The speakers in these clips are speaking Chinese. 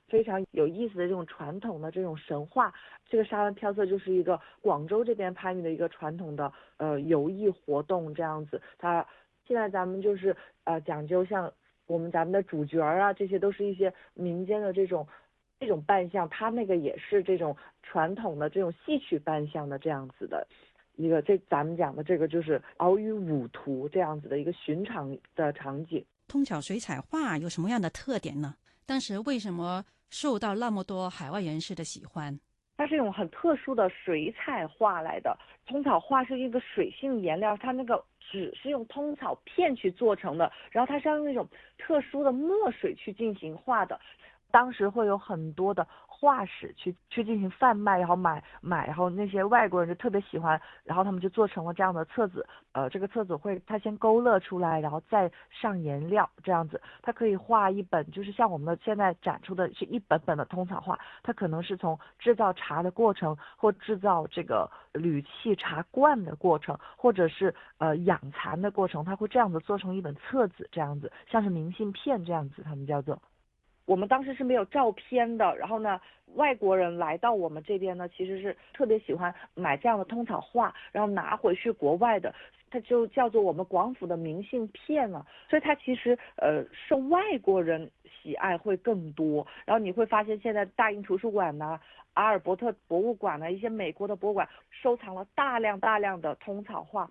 非常有意思的这种传统的这种神话。这个沙湾飘色就是一个广州这边番禺的一个传统的游艺活动这样子。它现在咱们就是讲究像咱们的主角啊，这些都是一些民间的这种扮相，它那个也是这种传统的这种戏曲扮相的这样子的一个，咱们讲的这个就是鳌鱼舞图这样子的一个寻常的场景。 通巧水彩画有什么样的特点呢？当时为什么受到那么多海外人士的喜欢？ 它是一种很特殊的水彩画来的，通草画是一个水性颜料，它那个纸是用通草片去做成的，然后它是要用那种特殊的墨水去进行画的。当时会有很多的画室去进行贩卖，然后买，然后那些外国人就特别喜欢，然后他们就做成了这样的册子。这个册子它先勾勒出来，然后再上颜料，这样子它可以画一本，就是像我们的现在展出的是一本本的通草画，它可能是从制造茶的过程，或制造这个铝器茶罐的过程，或者是养蚕的过程，它会这样子做成一本册子，这样子像是明信片这样子，他们叫做。我们当时是没有照片的，然后呢，外国人来到我们这边呢，其实是特别喜欢买这样的通草画，然后拿回去国外的，它就叫做我们广府的明信片了。所以它其实受外国人喜爱会更多。然后你会发现现在大英图書館呐、阿爾伯特博物館呐，一些美國的博物館收藏了大量的通草畫。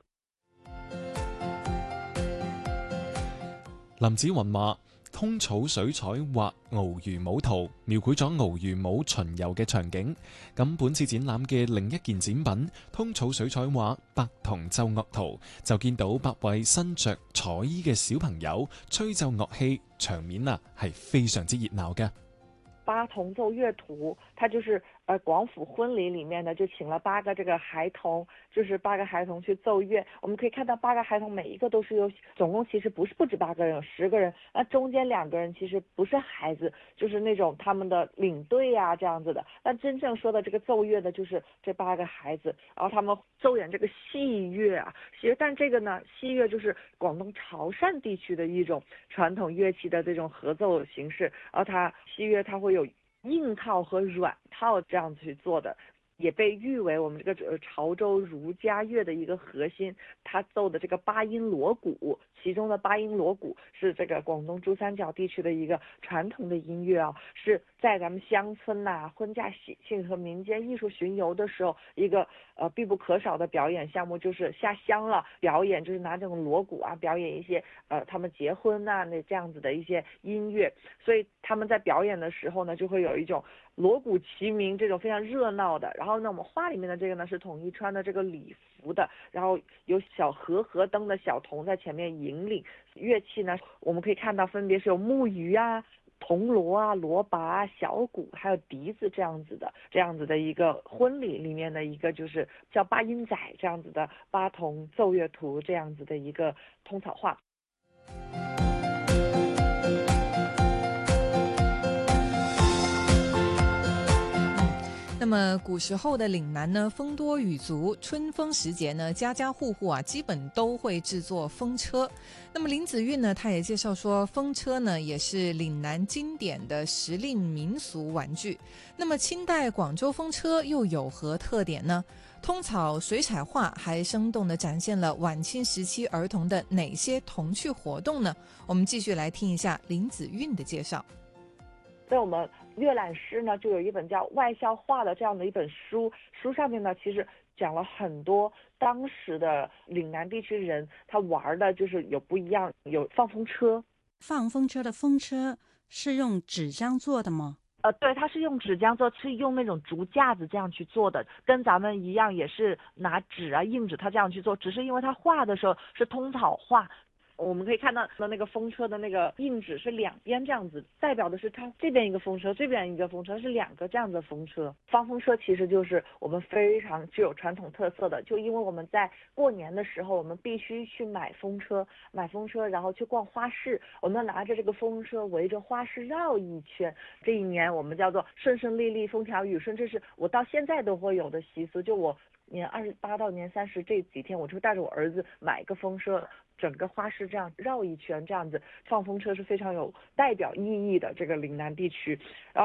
林子雲話：通草水彩畫鰲魚舞圖，描繪咗鰲魚舞巡遊嘅場景。咁本次展覽嘅另一件展品通草水彩畫《白銅奏樂圖》，就見到8位身着彩衣嘅小朋友吹奏樂器，場面係非常之熱鬧嘅。 八童奏樂圖，它就是廣府婚禮裡面呢，就請了8個這個孩童，就是8個孩童去奏樂。我們可以看到8個孩童每一個都是總共其實不止8個人，有10個人。那中間2個人其實不是孩子，就是那種他們的領隊啊這樣子的。那真正說的這個奏樂的，就是這8個孩子，然後他們奏演這個戲樂啊。其實但這個呢，戲樂就是廣東潮汕地區的一種傳統樂器的這種合奏形式。然後它戲樂它會有硬套和軟套這樣子去做的，也被譽為我們這個潮州儒家樂的一個核心。他奏的這個8音鑼鼓，其中的8音鑼鼓是這個廣東珠三角地區的一個傳統的音樂啊，是在咱們鄉村呐、婚嫁喜慶和民間藝術巡遊的時候一個必不可少的表演項目，就是下鄉了表演，就是拿這種鑼鼓啊表演一些他們結婚呐那這樣子的一些音樂。所以他們在表演的時候呢，就會有一種鑼鼓齊鳴這種非常熱鬧的。然後呢，我們畫裡面的這個呢是統一穿的這個禮服的，然後有小和燈的小童在前面引領。樂器呢，我們可以看到分別是有木魚啊、銅鑼啊、蘿蔔啊、小鼓，還有笛子這樣子的一個婚禮裡面的一個就是叫8音仔這樣子的八童奏樂圖這樣子的一個通草畫。 那麼古時候的嶺南呢，風多雨足，春風時節呢，家家戶戶啊，基本都會製作風車。那麼林子韻呢，他也介紹說，風車呢，也是嶺南經典的時令民俗玩具。那麼清代廣州風車又有何特點呢？通草水彩畫還生動地展現了晚清時期兒童的哪些童趣活動呢？我們繼續來聽一下林子韻的介紹。 在我們閱覽室呢，就有一本叫《外校畫》的這樣的一本書，書上面呢，其實講了很多當時的嶺南地區人他玩的就是有不一樣，有放風車。 放風車的風車是用紙漿做的嗎？ 對，它是用紙漿做，是用那種竹架子這樣去做的，跟咱們一樣，也是拿紙啊、硬紙它這樣去做，只是因為它畫的時候是通草畫。我們可以看到的那個風車的那個硬紙是兩邊這樣子，代表的是它這邊一個風車，這邊一個風車，是2個這樣子的風車。放風車其實就是我們非常具有傳統特色的，就因為我們在過年的時候，我們必須去買風車，然後去逛花市，我們拿着這個風車圍着花市繞一圈。這一年我們叫做順順利利，風調雨順，這是我到現在都會有的習俗。就我年28到年30這幾天，我就帶着我兒子買一個風車，整個花市這樣繞一圈，這樣子放風車是非常有代表意義的。這個嶺南地區，然後